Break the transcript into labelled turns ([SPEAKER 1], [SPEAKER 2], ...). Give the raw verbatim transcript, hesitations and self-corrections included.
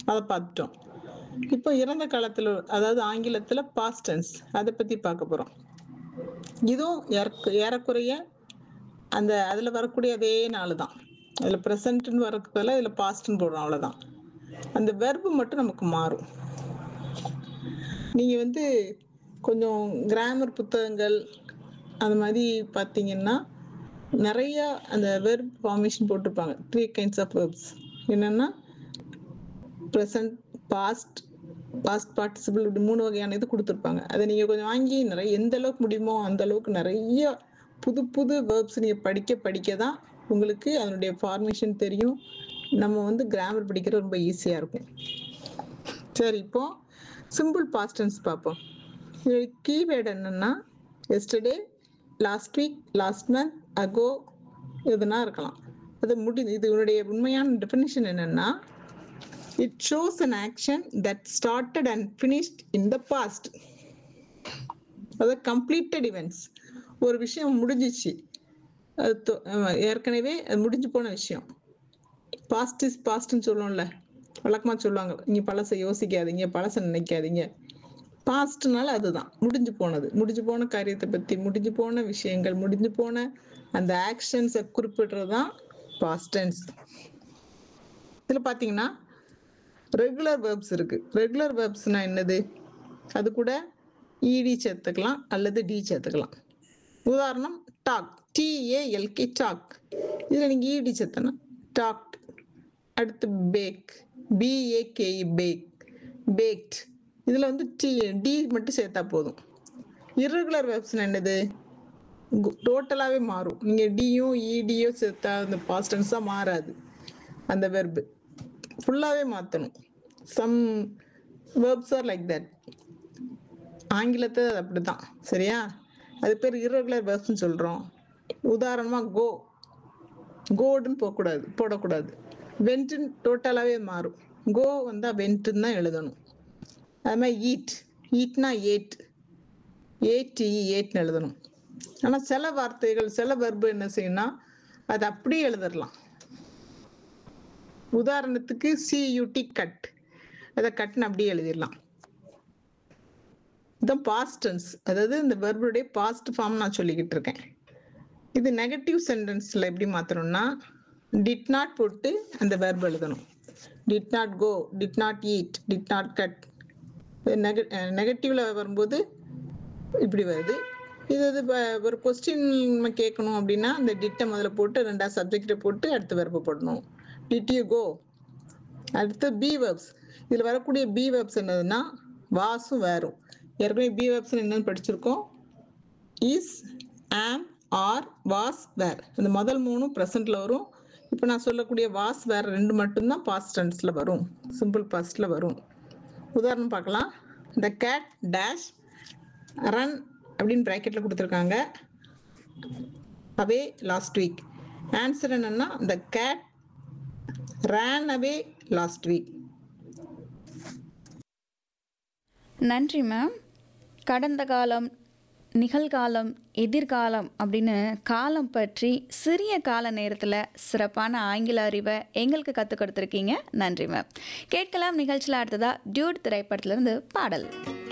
[SPEAKER 1] அத பார்த்துட்டோம். இப்போ இறந்த காலத்துல அதாவது ஆங்கிலத்துல பாஸ்ட் டென்ஸ் அத பத்தி பார்க்க போறோம். இதுவும் ஏறக் ஏறக்குறைய அந்த அதுல வரக்கூடிய அதே நாலு தான். அதுல பிரசன்ட்ன்னு வரதுக்கு பதிலா இதுல பாஸ்ட்ன்னு போடுறோம் அவ்வளவுதான். அந்த வெர்ப் மட்டும் நமக்கு மாறும். நீங்க வந்து கொஞ்சம் கிராமர் புத்தகங்கள் அந்த மாதிரி பார்த்தீங்கன்னா, நெறைய அந்த வெர்ப் ஃபார்மேஷன் போட்டிருப்பாங்க. மூன்று கைண்ட்ஸ் ஆஃப் வெர்ப்ஸ். என்னன்னா, பிரசன்ட், பாஸ்ட், பாஸ்ட் பார்ட்டிசிபிள் இப்படி மூணு வகையான இது குடுத்துருப்பாங்க. அத நீங்க கொஞ்சம் வாங்கி நெறைய எந்த அளவுக்கு முடியுமோ, அந்த அளவுக்கு நெறைய புது புது வெர்ப்ஸ் நீங்க படிக்க படிக்க தான் உங்களுக்கு அதனுடைய ஃபார்மேஷன் தெரியும். நம்ம வந்து கிராமர் படிக்கிறது ரொம்ப ஈஸியா இருக்கும். சரி, இப்போ சிம்பிள் பாஸ்ட் டென்ஸ் பார்ப்போம். இதோட கீவேர்ட் என்னன்னா, yesterday, last week, last month, ago எதுனா இருக்கலாம். அது முடி இதனுடைய உண்மையான டெஃபினிஷன் என்னன்னா, it shows an action that started and finished in the past. அது completed events. ஒரு விஷயம் முடிஞ்சிச்சு. அது தொ- அஹ் ஏற்கனவே அது முடிஞ்சு போன விஷயம். பாஸ்ட் இஸ் பாஸ்ட்னு சொல்லுவோம்ல, வழக்கமா சொல்லுவாங்க. நீங்க பழசை யோசிக்காதீங்க, பழசை நினைக்காதீங்க. பாஸ்ட்னால அதுதான் முடிஞ்சு போனது. முடிஞ்சு போன காரியத்தை பத்தி, முடிஞ்சு போன விஷயங்கள், முடிஞ்சு போன அந்த ஆக்ஷன்ஸை குறிப்பிடுறது தான் பாஸ்ட் டென்ஸ். இதுல பாத்தீங்கன்னா ரெகுலர் வெர்ப்ஸ் இருக்கு. ரெகுலர் வெர்ப்ஸ்னா என்னது? அது கூட இடி சேர்த்துக்கலாம் அல்லது டி சேர்த்துக்கலாம். உதாரணம் டாக், டிஏஎல்கே டாக். இதுல நீங்க இடி சேர்த்தனா டாக்ட். அடுத்து பேக், பிஏகேஇ பேக், பேக்ட். இதுல வந்து டி டி மட்டும் சேர்த்தா போதும். இர்ரெகுலர் வெர்ப்ஸ்னா என்னது? டோட்டலாவே மாறும். நீங்க டியும் இடியோ சேர்த்தா அந்த பாஸ்ட் டென்ஸா மாறாது. அந்த வெர்பு ஃபுல்லாவே மாத்தணும். Some verbs R like that. ஆங்கிலத்தை அது அப்படிதான். சரியா? அது பேர் irregular verbs னு சொல்றோம். உதாரணமா கோ, கோடுன்னு போகக்கூடாது, போடக்கூடாது. வென்ட்னு டோட்டலாவே மாறும். கோ வந்தா வென்ட்னு தான் எழுதணும். அது மாதிரி ஈட், ஈட்னா ஏட், ஏடி ஏட்னு எழுதணும். ஆனா சில வார்த்தைகள், சில வெர்பு என்ன செய்யணும்னா அது அப்படியே எழுதலாம். உதாரணத்துக்கு சியூடி கட், அதை கட்னு அப்படியே எழுதிடலாம். இதுதான் பாஸ்ட் டென்ஸ். அதாவது இந்த வெர்புடைய பாஸ்ட் ஃபார்ம் நான் சொல்லிக்கிட்டு இருக்கேன். இது நெகட்டிவ் சென்டென்ஸ்ல எப்படி மாத்தணும்னா, டிட் நாட் போட்டு அந்த வெர்ப் எழுதணும். Did not go, did not eat, did not cut. நெகட்டிவ்ல வரும்போது இப்படி வருது. இது இது ப- ஒரு கொஸ்டின் நம்ம கேட்கணும் அப்படின்னா அந்த டிட்டை முதல்ல போட்டு ரெண்டா சப்ஜெக்டை போட்டு அடுத்த வெர்பை போடணும். Did you go. அடுத்து பி வெர்ப்ஸ். இதுல வரக்கூடிய பி வெர்ப்ஸ் என்னதுன்னா வாஸும் வேறும். ஏற்கனவே பி வெர்ப்ஸ் என்னன்னு படிச்சிருக்கோம். இஸ், ஆம், ஆர், வாஸ், வேர். இந்த முதல் மூணும் ப்ரெசென்ட்ல வரும். இப்போ நான் சொல்லக்கூடிய வாஸ், வேர் ரெண்டு மட்டும்தான் பாஸ்ட் டென்ஸ்ல வரும், சிம்பிள் பாஸ்ட்ல வரும். உதாரணம் பார்க்கலாம். த கேட் டேஷ் ரன் அப்படின்னு ப்ராக்கெட்ல கொடுத்துருக்காங்க. அவே லாஸ்ட் வீக். ஆன்சர் என்னன்னா த கேட் ரேன் அவே லாஸ்ட் வீக்.
[SPEAKER 2] நன்றி மேம். கடந்த காலம், நிகழ்காலம், எதிர்காலம் அப்படின்னு காலம் பற்றி சிறிய கால நேரத்தில் சிறப்பான ஆங்கில அறிவை எங்களுக்கு கற்றுக் கொடுத்துருக்கீங்க. நன்றி மேம். கேட்கலாம் நிகழ்ச்சியில் அடுத்ததாக டியூட் திரைப்படத்திலிருந்து பாடல்.